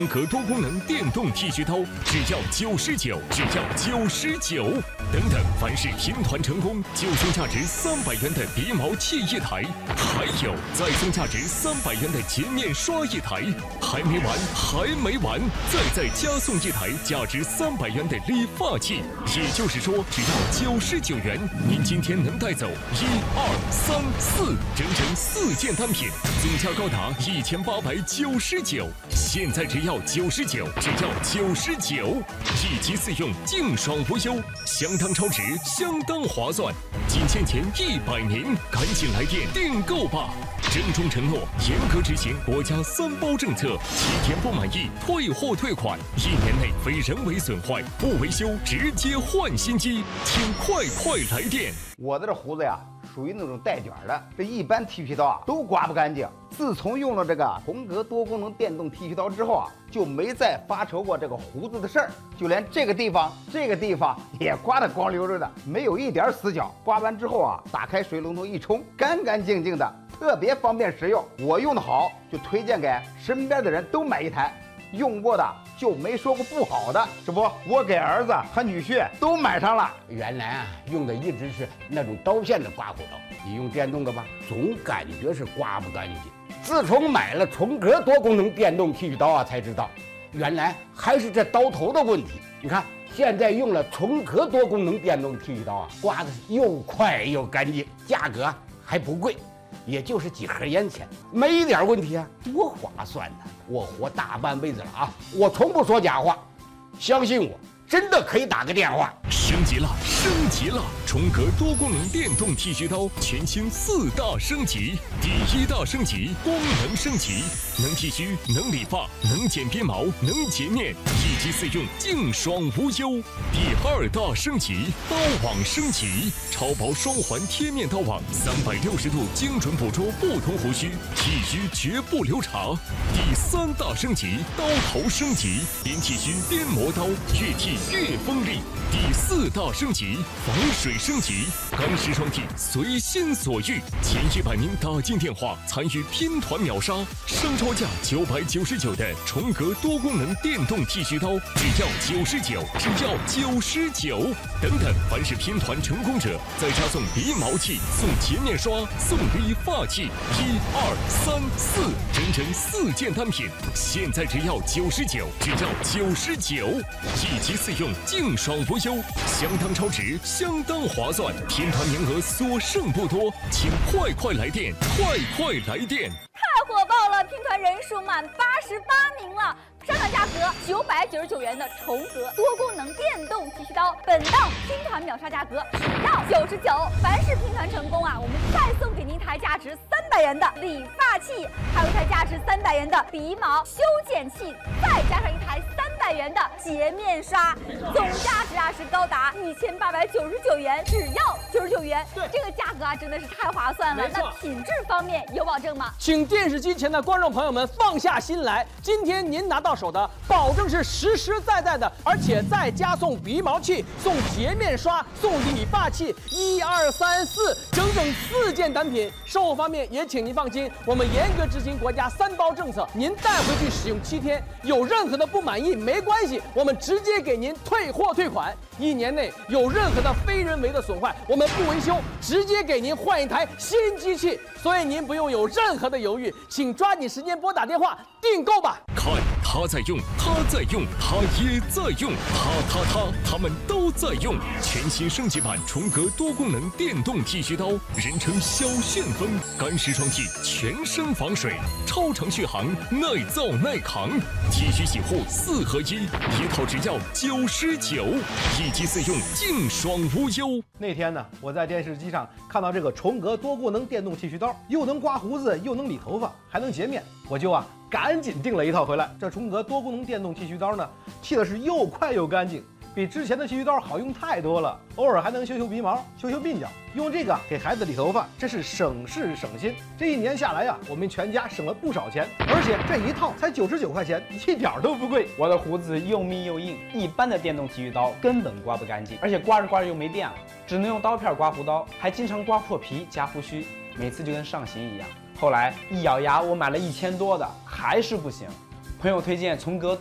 可多功能电动剃须刀只要99，只要99。等等，凡是拼团成功，就送价值300元的鼻毛器一台，还有再送价值300元的洁面刷一台。还没完，还没完，再加送一台价值300元的理发器。也就是说，只要99元，您今天能带走1、2、3、4，整整4件单品，总价高达1899。现在只要99，只要99，一机4用，净爽无忧，相当超值，相当划算，仅限前100名，赶紧来电订购吧！郑重承诺，严格执行国家3包政策，7天不满意退货退款，1年内非人为损坏不维修直接换新机，请快来电！ 我的这胡子呀，属于那种带卷的，这一般剃须刀啊都刮不干净。自从用了这个同格多功能电动剃须刀之后啊，就没再发愁过这个胡子的事儿，就连这个地方也刮得光溜溜的，没有一点死角。刮完之后啊，打开水龙头一冲，干干净净的，特别方便实用。我用的好，就推荐给身边的人都买一台。用过的就没说过不好的，这不，我给儿子和女婿都买上了。 原来啊，用的一直是那种刀片的刮胡刀，你用电动的吧，总感觉是刮不干净。自从买了重格多功能电动剃须刀啊，才知道原来还是这刀头的问题。你看，现在用了重格多功能电动剃须刀啊，刮的又快又干净，价格还不贵。也就是几盒烟钱，没一点问题啊，多划算呢！我活大半辈子了啊，我从不说假话，相信我，真的可以打个电话。 升级了，升级了！重格多功能电动剃须刀全新4大升级。第1大升级，功能升级，能剃须，能理发，能剪边毛，能洁面，一机4用，净爽无忧。第2大升级，刀网升级，超薄双环贴面刀网，360度精准捕捉不同胡须，剃须绝不留茬。第3大升级，刀头升级，边剃须边磨刀，越剃越锋利。第4大升级，防水升级，干湿双剃随心所欲。前100名打进电话参与拼团秒杀，商超价999的重格多功能电动剃须刀只要99，只要99。等等，凡是拼团成功者，再加送鼻毛器、送洁面刷、送理发器，1、2、3、4，整整4件单品，现在只要99，只要99，一机4用，净爽无忧，相当超值，相当划算，拼团名额所剩不多，请快来电，快来电！ 太火爆了，拼团人数满88名了。上场价格999元的重格多功能电动剃须刀，本档拼团秒杀价格只要99。凡是拼团成功啊，我们再送给您一台价值300元的理发器，还有一台价值300元的鼻毛修剪器，再加上一台300元的洁面刷，总价值啊是高达1899元，只要99元。 对， 这个价格啊真的是太划算了。那品质方面有保证吗？ 请电视机前的观众朋友们放下心来，今天您拿到手的保证是实实在在的，而且再加送鼻毛器、送洁面刷、送理发器，1、2、3、4，整整4件单品。售后方面也请您放心，我们严格执行国家3包政策，您带回去使用7天，有任何的不满意没关系，我们直接给您退货退款。1年内有任何的非人为的损坏，我们不维修，直接给您换一台新机器。所以您不用有任何的犹豫，请抓紧时间拨打电话订购吧。 看，他在用，他在用，他也在用，他们都在用。全新升级版重格多功能电动剃须刀，人称小旋风，干湿双剃，全身防水，超长续航，耐造耐扛。剃须洗护4合1，一套只要99，一机4用，净爽无忧。 那天呢，我在电视机上看到这个重格多功能电动剃须刀，又能刮胡子，又能理头发，还能洁面，我就赶紧订了一套回来。这重格多功能电动剃须刀呢，剃的是又快又干净，比之前的剃须刀好用太多了。偶尔还能修鼻毛、修鬓角，用这个给孩子理头发，真是省事省心。这1年下来呀，我们全家省了不少钱，而且这一套才99块钱，一点都不贵。 我的胡子又密又硬，一般的电动剃须刀根本刮不干净，而且刮着又没电了，只能用刀片刮胡刀，还经常刮破皮夹胡须，每次就跟上刑一样。后来一咬牙，我买了1000多的，还是不行。 朋友推荐从革